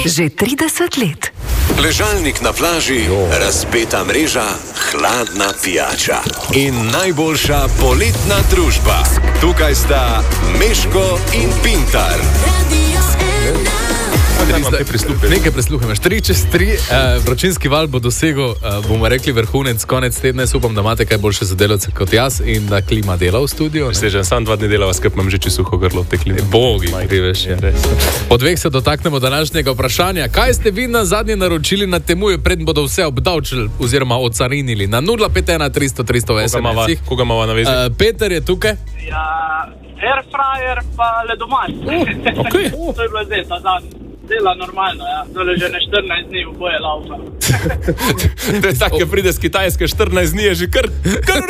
Že 30 let. Ležalnik na plaži, razpeta mreža, hladna pijača in najboljša poletna družba. Tukaj sta Meško in Pintar. Nekaj prisluhujemo. 3/3, vročinski val bo dosegel, bomo rekli, vrhunec konec tedna. Upam, da imate kaj boljše za delavce kot jaz in da klima dela v studiu. Sežem, sam 2 dni delava skupaj, imam že čisto suho grlo v te klime. Bogi, kriveš. Po 2 se dotaknemo današnjega vprašanja. Kaj ste vi na zadnje naročili na Temuju, preden bodo vse obdavčili oziroma ocarinili? Na 051 300 300 SMS. Koga imamo na vezi? Peter je tukaj. Ja, airfryer pa ledomat. Okay. To je bilo zdaj, ta dan. Dela normalno, ja. Tole že ne 14 dni v boje laufa. To je tako, pride z Kitajske, 14 dni je že kar